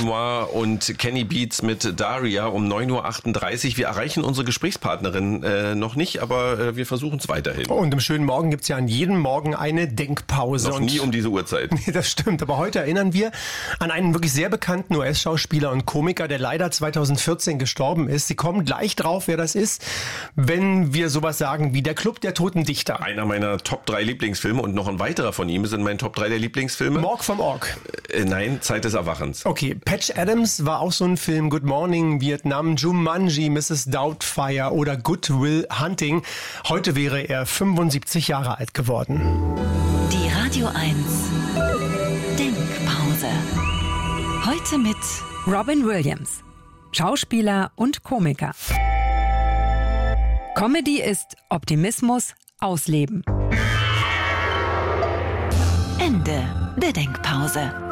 Noir und Kenny Beats mit Daria um 9.38 Uhr. Wir erreichen unsere Gesprächspartnerin noch nicht, aber wir versuchen es weiterhin. Und im schönen Morgen gibt's ja an jedem Morgen eine Denkpause. Noch nie um diese Uhrzeit. Nee, das stimmt. Aber heute erinnern wir an einen wirklich sehr bekannten US-Schauspieler und Komiker, der leider 2014 gestorben ist. Sie kommen gleich drauf, wer das ist, wenn wir sowas sagen wie der Club der Toten Dichter. Einer meiner Top 3 Lieblingsfilme und noch ein weiterer von ihm ist in meinen Top 3 der Lieblingsfilme. Morg vom Ork. Nein, Zeit des Erwachens. Okay, Patch Adams war auch so ein Film. Good Morning Vietnam, Jumanji, Mrs. Doubtfire oder Good Will Hunting. Heute wäre er 75 Jahre alt geworden. Die Radio 1 Denkpause. Heute mit Robin Williams, Schauspieler und Komiker. Comedy ist Optimismus ausleben. Ende der Denkpause.